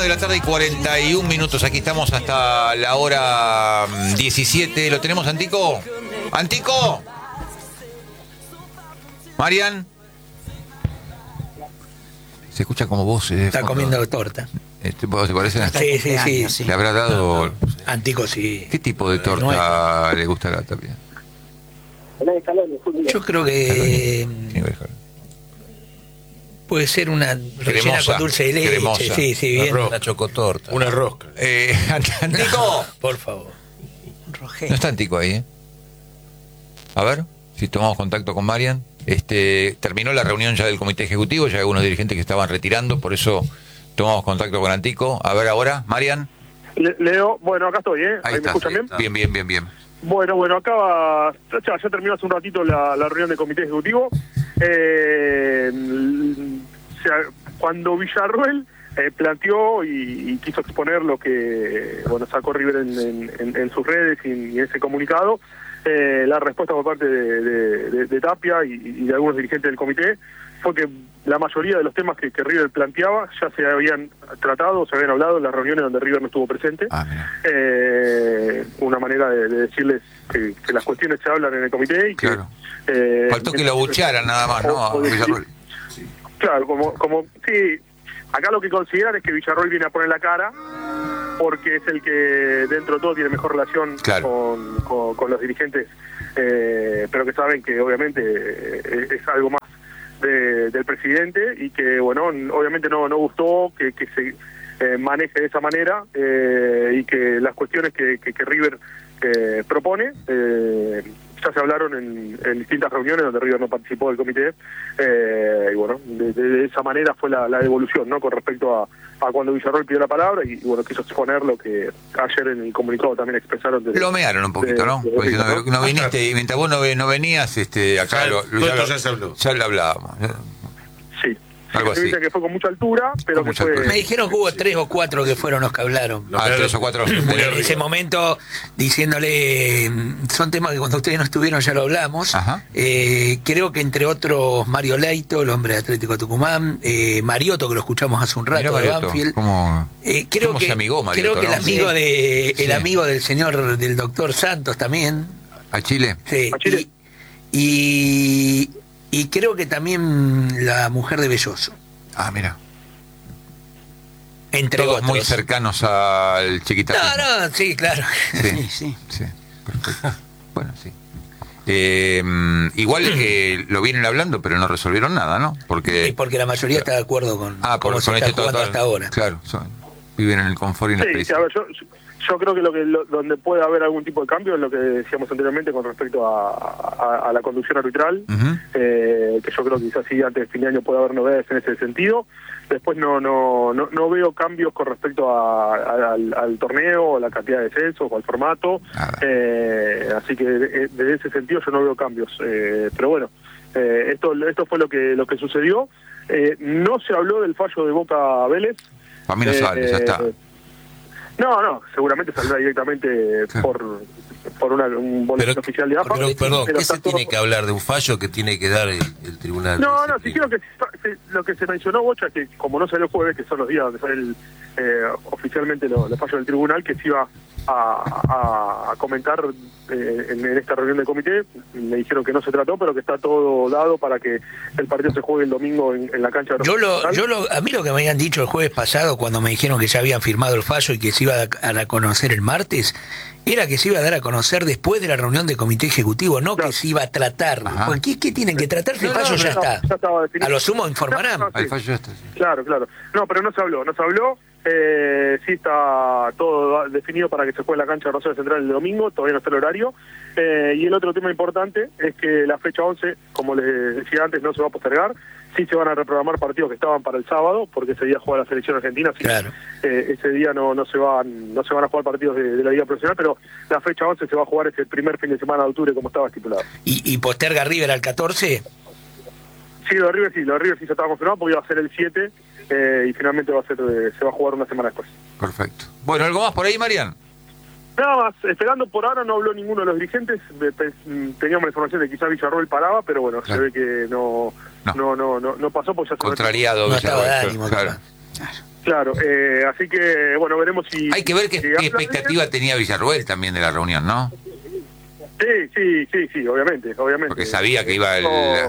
de la tarde y 41 minutos. Aquí estamos hasta la hora 17. ¿Lo tenemos, Antico? ¡Antico! ¿Marian? Se escucha como voz. Está comiendo torta. ¿Te parece? Sí. ¿Le habrá dado...? Antico, sí. ¿Qué tipo de torta le gustará también? Yo creo que puede ser una rellena con dulce de leche. Cremosa. Sí, bien. Una chocotorta. Una rosca. Antico. Por favor. No está Antico ahí, ¿eh? A ver, si tomamos contacto con Marian. Terminó la reunión ya del comité ejecutivo, ya hay algunos dirigentes que estaban retirando, por eso tomamos contacto con Antico. A ver ahora, Marian. Leo, bueno, acá estoy, ¿eh? Ahí ¿Me está. escuchan bien? Bien. Bueno, acaba, ya terminó hace un ratito la reunión del comité ejecutivo. Cuando Villarroel planteó y quiso exponer lo que sacó River en sus redes y en ese comunicado, la respuesta por parte de Tapia y de algunos dirigentes del comité fue que la mayoría de los temas que River planteaba ya se habían tratado, se habían hablado en las reuniones donde River no estuvo presente. Una manera de decirles que las cuestiones se hablan en el comité y claro. que... Faltó que lo abuchearan nada más, ¿no? Claro, como sí, acá lo que consideran es que Villarroel viene a poner la cara porque es el que dentro de todo tiene mejor relación con los dirigentes, pero que saben que obviamente es algo más del presidente y que obviamente no gustó que se maneje de esa manera y que las cuestiones que River propone ya se hablaron en distintas reuniones donde River no participó del comité y de esa manera fue la devolución, ¿no? Con respecto a cuando Villarroel pidió la palabra y quiso exponer lo que ayer en el comunicado también expresaron. Lo mearon un poquito, ¿no? No viniste y mientras vos no venías, acá ya lo hablábamos. Sí. Algo así. Que fue con mucha altura, pero que fue... Me dijeron que hubo 3 o 4 que fueron los que hablaron. 3 o 4. En ese momento, diciéndole, son temas que cuando ustedes no estuvieron ya lo hablamos. Creo que entre otros Mario Leito, el hombre de Atlético Tucumán, Mariotto, que lo escuchamos hace un rato, de Banfield. ¿Cómo se amigó Mariotto? Creo que el amigo del señor, del doctor Santos también. ¿A Chile? Sí. ¿A Chile? Y creo que también la mujer de Belloso. Mira. Entre todos otros. Muy cercanos al chiquitapismo. No, sí, claro. Sí, perfecto. Bueno, sí. Igual lo vienen hablando, pero no resolvieron nada, ¿no? Porque la mayoría está de acuerdo con cómo se está jugando hasta ahora. Claro, viven en el confort y en la experiencia. A ver, yo creo que donde puede haber algún tipo de cambio es lo que decíamos anteriormente con respecto a la conducción arbitral, que yo creo que quizás sí antes de fin de año puede haber novedades en ese sentido. Después no veo cambios con respecto al torneo, o la cantidad de descensos o al formato, así que desde ese sentido yo no veo cambios. Pero bueno, esto fue lo que sucedió. No se habló del fallo de Boca Vélez. Para mí no sale, ya está. No, seguramente saldrá directamente por un boletín oficial de AFA. Perdón, ¿qué se tiene que hablar de un fallo que tiene que dar el tribunal? Sí creo que lo que se mencionó, Bocha, que como no salió jueves, que son los días donde sale oficialmente los fallos del tribunal, que se iba a comentar en esta reunión del comité. Me dijeron que no se trató, pero que está todo dado para que el partido se juegue el domingo en la cancha de a mí lo que me habían dicho el jueves pasado, cuando me dijeron que ya habían firmado el fallo y que se iba a dar a conocer el martes, era que se iba a dar a conocer después de la reunión del comité ejecutivo, no que se iba a tratar. ¿Qué tienen que tratar? El fallo ya está. Ya estaba definido. A lo sumo informarán. El fallo ya está. Sí. Claro. No, pero no se habló. Sí está todo definido para que se juegue en la cancha de Rosario Central el domingo, todavía no está el horario. Y el otro tema importante es que la fecha 11, como les decía antes, no se va a postergar. Sí se van a reprogramar partidos que estaban para el sábado, porque ese día juega la selección argentina, así que ese día no se van a jugar partidos de la liga profesional, pero la fecha 11 se va a jugar ese primer fin de semana de octubre como estaba estipulado. ¿Y posterga River al 14? Sí, lo de River sí ya estaba confirmado, porque iba a ser el 7 y finalmente se va a jugar una semana después. Perfecto. Bueno, ¿algo más por ahí, Marian? Nada más, esperando por ahora, no habló ninguno de los dirigentes. Teníamos la información de que quizá Villarroel paraba, pero bueno, se ve que no pasó, porque ya contrariado. No estaba de ánimo. Claro. Claro, así que, bueno, veremos si... Hay que ver qué expectativa tenía Villarroel también de la reunión, ¿no? Sí, obviamente. Porque sabía que iba el...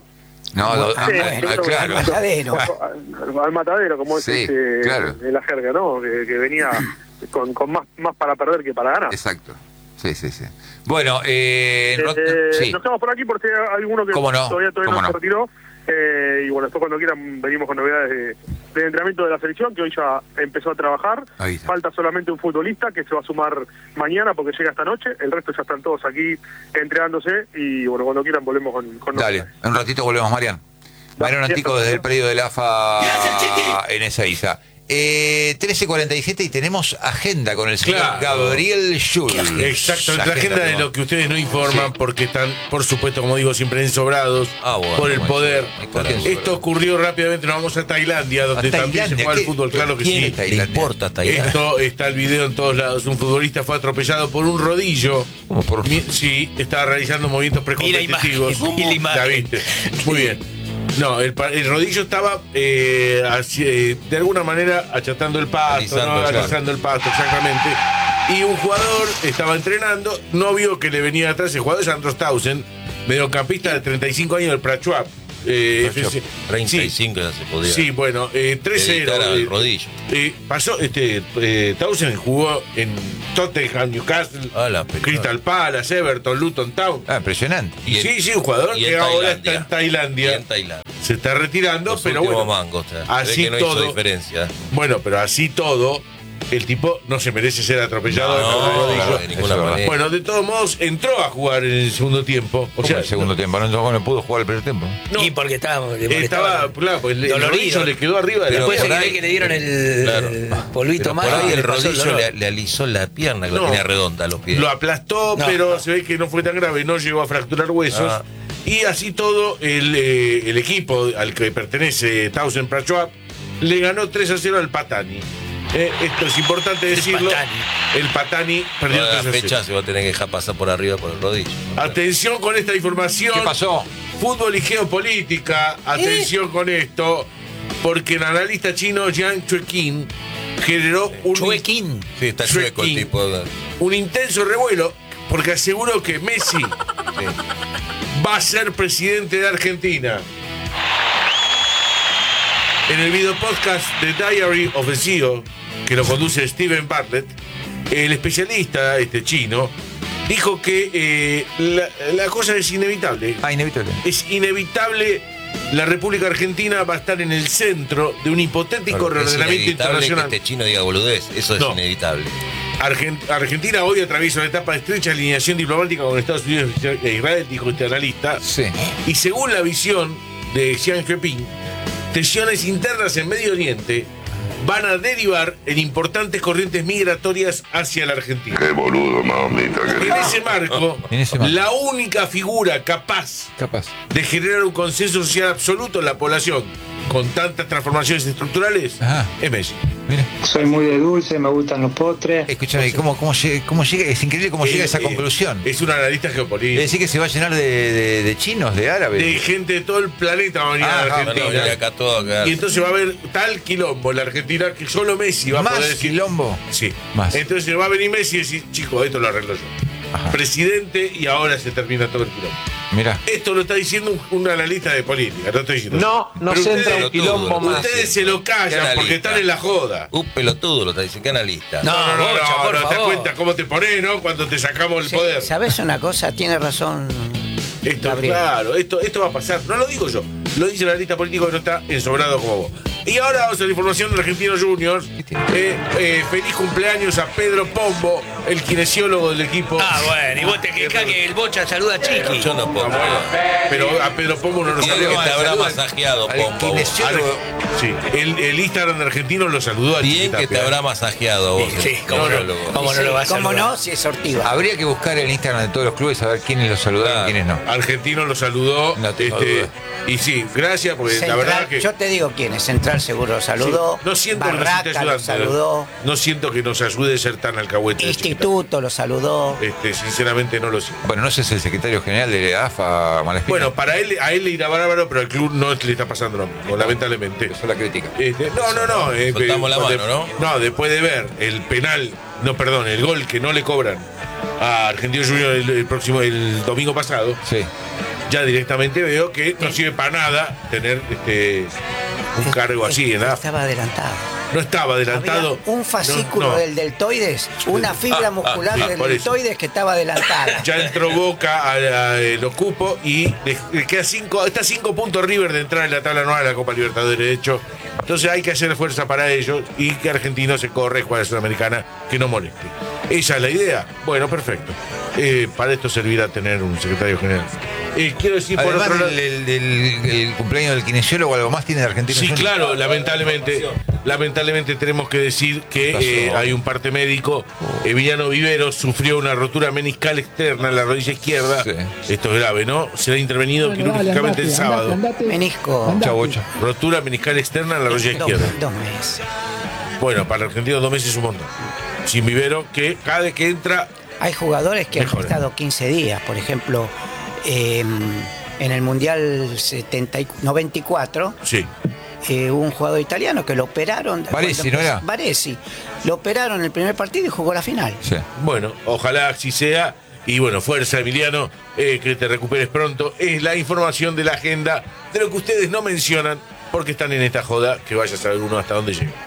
claro. Al matadero, como es en la jerga, ¿no? Que venía con más para perder que para ganar. Exacto. Sí. Bueno, nos quedamos por aquí por si hay alguno que todavía no se retiró. Y bueno, después cuando quieran venimos con novedades de entrenamiento de la selección, que hoy ya empezó a trabajar. Falta solamente un futbolista que se va a sumar mañana porque llega esta noche. El resto ya están todos aquí entrenándose y bueno, cuando quieran volvemos con Dale, novedades. un ratito volvemos, Marian. Mariano Antico desde el predio del AFA en Ezeiza. 13:47 y tenemos agenda con el señor Gabriel Schul. Exacto, la agenda de lo que ustedes no informan porque están, por supuesto, como digo, siempre ensobrados por el poder. Esto ocurrió rápidamente, nos vamos a Tailandia, donde también se juega el fútbol, claro que sí. ¿Le importa Tailandia? Esto está el video en todos lados. Un futbolista fue atropellado por un rodillo. Sí, estaba realizando movimientos precompetitivos. ¿La viste? Muy bien. No, el rodillo estaba de alguna manera achatando el pasto, alisando el pasto, exactamente. Y un jugador estaba entrenando, no vio que le venía atrás. El jugador es Andros Tausen, mediocampista de 35 años del Prachuap. 35 ya se podía. Sí, bueno, 3-0. El rodillo. Pasó, Tausen jugó en Tottenham, Newcastle, Crystal Palace, Everton, Luton Town. Impresionante. Sí, un jugador que ahora está en Tailandia. Se está retirando, los pero bueno. Mangos, así que no todo. Hizo diferencia. Bueno, pero así todo. El tipo no se merece ser atropellado de ninguna manera. Bueno, de todos modos, entró a jugar en el segundo tiempo. O sea, el segundo tiempo, no pudo jugar el primer tiempo. No. Y porque estaba claro, pues el rodillo le quedó arriba de después se cree que le dieron el polvito más. Por ahí el rodillo le alisó la pierna, que la tenía redonda a los pies. Lo aplastó, pero se ve que no fue tan grave, no llegó a fracturar huesos. Y así todo, el equipo al que pertenece Tausen Prachuap le ganó 3-0 al Patani. Esto es importante decirlo. El Patani perdió 3-0. La fecha se va a tener que dejar pasar por arriba por el rodillo. Atención con esta información. ¿Qué pasó? Fútbol y geopolítica. Atención con esto. Porque el analista chino Yang Chueqin generó un... Chueqin. Sí, está chueco el tipo. Un intenso revuelo porque aseguró que Messi va a ser presidente de Argentina. En el video podcast The Diary of a CEO, que lo conduce Steven Bartlett, el especialista chino dijo que la cosa es inevitable. Inevitable. Es inevitable. La República Argentina va a estar en el centro de un hipotético reordenamiento internacional. Que este chino diga boludez, eso es inevitable. Argentina hoy atraviesa una etapa de estrecha alineación diplomática con Estados Unidos e Israel, dijo este analista. Sí. Y según la visión de Xiang Jinping, tensiones internas en Medio Oriente van a derivar en importantes corrientes migratorias hacia la Argentina. Qué boludo, mamita. En ese marco, la única figura capaz de generar un consenso social absoluto en la población con tantas transformaciones estructurales es Messi. Mira. Soy muy de dulce, me gustan los postres. Escúchame, ¿cómo llega? Es increíble cómo llega a esa conclusión. Es un analista geopolítico. Es decir, que se va a llenar de chinos, de árabes. De gente de todo el planeta va a venir a la Argentina. Y entonces va a haber tal quilombo en la Argentina que solo Messi va a poder decir. ¿Quilombo? Sí. Más. Entonces va a venir Messi y decir, chicos, esto lo arreglo yo. Presidente y ahora se termina todo el quilombo. Mira. Esto lo está diciendo un analista de política, no estoy diciendo. No se entra un quilombo más. Ustedes se lo callan porque están en la joda. Un pelotudo lo está diciendo, ¿qué analista? No, te das cuenta cómo te ponés, ¿no? Cuando te sacamos el poder. ¿Sabés una cosa? Tiene razón. Claro, esto va a pasar. No lo digo yo, lo dice el analista político que no está ensobrado como vos. Y ahora vamos a la información de Argentinos Juniors. Feliz cumpleaños a Pedro Pombo, el kinesiólogo del equipo. Bueno, y vos te quejás que el Bocha saluda a Chiqui. Yo no puedo. Pero a Pedro Pombo no lo saluda. saluda. Que te habrá masajeado, Pombo. Sí, el Instagram de Argentino lo saludó a Chiqui. Bien que te habrá masajeado a vos. Sí, ¿cómo no lo va a saludar? ¿Cómo no? Si es sortivo. Habría que buscar el Instagram de todos los clubes a ver quiénes lo saludaron y quiénes no. Argentino lo saludó. No tengo duda. Y sí, gracias, porque Central, la verdad que... Yo te digo quién es, Central Nacional seguro lo saludó. Sí. No siento Barraca que nos esté lo saludó. No siento que nos ayude a ser tan alcahuete. Instituto lo saludó. Sinceramente no lo siento. Bueno, no sé si es el secretario general de la AFA, Malespina. Bueno, a él le irá bárbaro, pero al club no le está pasando lo mismo, lamentablemente. Esa es la crítica. No. Soltamos la mano, ¿no? No, después de ver el penal, el gol que no le cobran a Argentinos Juniors el domingo pasado, sí, ya directamente veo que no sirve para nada tener un cargo así, ¿verdad? Estaba adelantado. No estaba adelantado. Había un fascículo del deltoides, una fibra muscular del deltoides que estaba adelantada. Ya entró Boca a los cupos y le queda 5 puntos River de entrar en la tabla anual de la Copa Libertadores, de hecho. Entonces hay que hacer fuerza para ellos y que Argentino se corre con la Sudamericana, que no moleste. ¿Esa es la idea? Bueno, perfecto. Para esto servirá tener un secretario general. Quiero decir, además, por otro lado, el cumpleaños del kinesiólogo, algo más tiene de Argentina. Sí, claro, lamentablemente tenemos que decir que hay un parte médico. Emiliano Viveros sufrió una rotura meniscal externa en la rodilla izquierda. Sí. Esto es grave, ¿no? Será intervenido quirúrgicamente el sábado. Menisco. Rotura meniscal externa en la rodilla izquierda. 2 meses. Bueno, para el argentino 2 meses es un montón. Sin Vivero, que cada vez que entra... Hay jugadores que han estado 15 días, por ejemplo... en el Mundial 94, sí. Un jugador italiano que lo operaron. Baresi, ¿no era? Baresi. Lo operaron en el primer partido y jugó la final. Sí. Bueno, ojalá así sea. Y bueno, fuerza, Emiliano, que te recuperes pronto. Es la información de la agenda de lo que ustedes no mencionan porque están en esta joda, que vaya a saber uno hasta dónde llega.